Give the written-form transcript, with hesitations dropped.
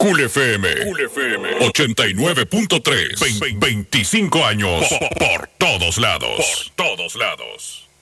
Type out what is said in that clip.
Cool FM 89.3. 25 años por todos lados. Por todos lados.